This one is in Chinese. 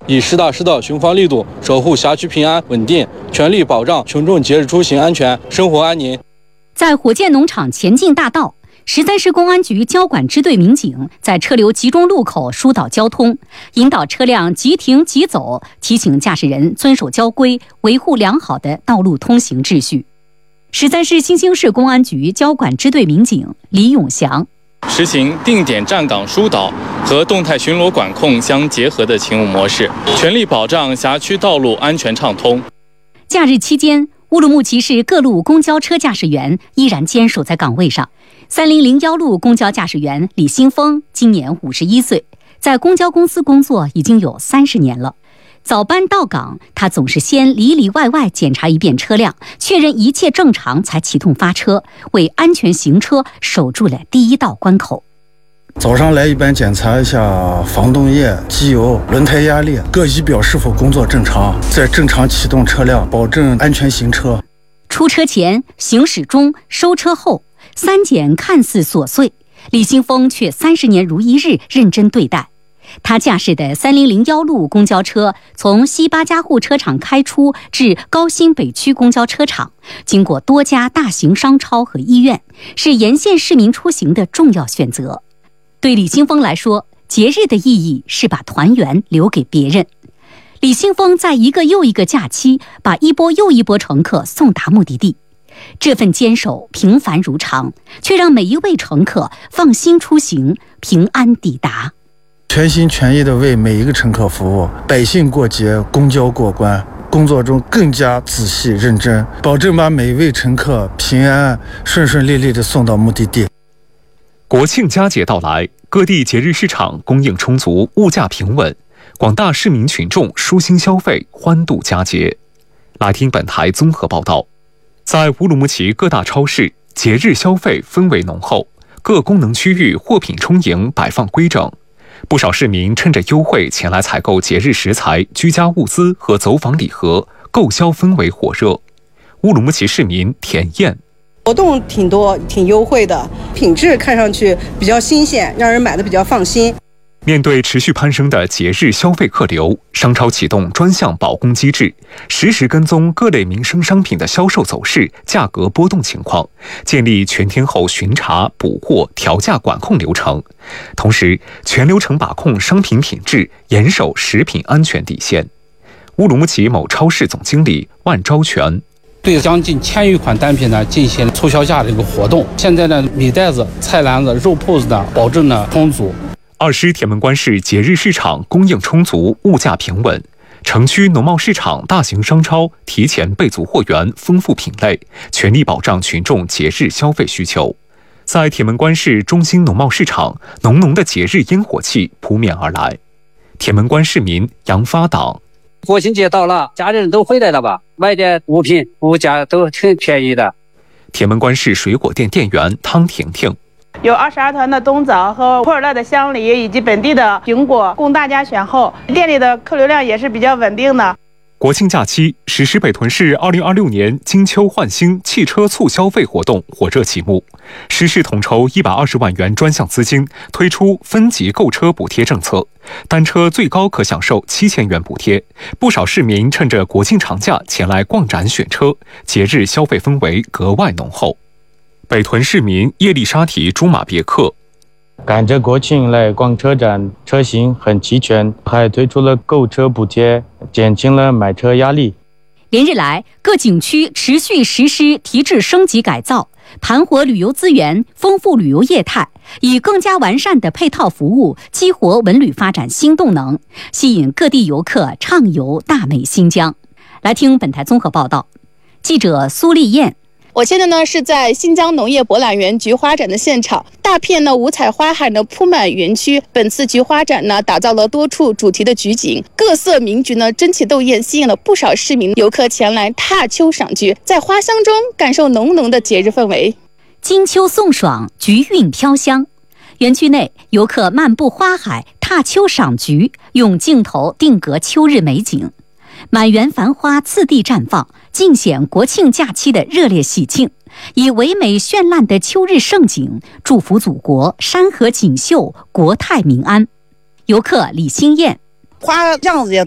以实打实的巡防力度，守护辖区平安稳定，全力保障群众节日出行安全、生活安宁。 在火箭农场前进大道，13市公安局交管支队民警在车流集中路口疏导交通，引导车辆即停即走，提醒驾驶人遵守交规，维护良好的道路通行秩序。13市新兴市公安局交管支队民警李永祥实行定点站岗疏导和动态巡逻管控相结合的勤务模式，全力保障辖区道路安全畅通。 假日期间，乌鲁木齐市各路公交车驾驶员依然坚守在岗位上。3001路公交驾驶员李新峰今年51岁，在公交公司工作已经有30年了。早班到岗，他总是先里外检查一遍车辆，确认一切正常才启动发车，为安全行车守住了第一道关口。 早上来一般检查一下防冻液、机油、轮胎压力，各仪表是否工作正常，再正常启动车辆，保证安全行车。 出车前、行驶中、收车后，3检看似琐碎，李新峰却30年如一日认真对待。他驾驶的3001路公交车从西八家户车厂开出至高新北区公交车厂，经过多家大型商超和医院，是沿线市民出行的重要选择。对李新峰来说，节日的意义是把团圆留给别人。李新峰在一个又一个假期，把一波又一波乘客送达目的地。这份坚守平凡如常，却让每一位乘客放心出行，平安抵达。 全心全意地为每一个乘客服务，百姓过节，公交过关，工作中更加仔细认真，保证把每一位乘客平安顺利地送到目的地。 国庆佳节到来，各地节日市场供应充足，物价平稳，广大市民群众舒心消费，欢度佳节。来听本台综合报道。在乌鲁木齐各大超市，节日消费氛围浓厚，各功能区域货品充盈，摆放规整。不少市民趁着优惠前来采购节日食材、居家物资和走访礼盒，购销氛围火热。乌鲁木齐市民田燕： 活动挺多，挺优惠的，品质看上去比较新鲜，让人买的比较放心。 面对持续攀升的节日消费客流，商超启动专项保供机制，实时跟踪各类民生商品的销售走势、价格波动情况，建立全天候巡查、补货、调价管控流程。同时，全流程把控商品品质，严守食品安全底线。乌鲁木齐某超市总经理万昭全： 对将近1000余款单品呢进行促销价的一个活动。现在呢，米袋子、菜篮子、肉铺子呢保证呢充足。 二师铁门关市节日市场供应充足，物价平稳。城区农贸市场、大型商超提前备足货源，丰富品类，全力保障群众节日消费需求。在铁门关市中心农贸市场，浓浓的节日烟火气扑面而来。铁门关市民杨发党： 国庆节到了，家里人都回来了吧？买点物品，物价都挺便宜的。 铁门关市水果店店员汤婷婷： 有22团的冬枣和普洱乐的香梨以及本地的苹果供大家选候，店里的客流量也是比较稳定的。 国庆假期，实施北屯市2026年金秋焕新汽车促消费活动火热启幕，实施统筹120万元专项资金，推出分级购车补贴政策，单车最高可享受7000元补贴。不少市民趁着国庆长假前来逛展选车，节日消费氛围格外浓厚。北屯市民叶丽莎提朱马别克： 赶着国庆来逛车展，车型很齐全，还推出了购车补贴，减轻了买车压力。 连日来，各景区持续实施提质升级改造，盘活旅游资源，丰富旅游业态，以更加完善的配套服务激活文旅发展新动能，吸引各地游客畅游大美新疆。来听本台综合报道，记者苏丽燕。 我现在呢是在新疆农业博览园菊花展的现场，大片呢五彩花海呢铺满园区。本次菊花展呢打造了多处主题的菊景，各色名菊呢争奇斗艳，吸引了不少市民游客前来踏秋赏菊，在花香中感受浓浓的节日氛围。 金秋送爽，菊韵飘香。园区内，游客漫步花海，踏秋赏菊，用镜头定格秋日美景。满园繁花次第绽放，尽显国庆假期的热烈喜庆，以唯美绚烂的秋日盛景，祝福祖国山河锦绣，国泰民安。游客李新燕： 花样子也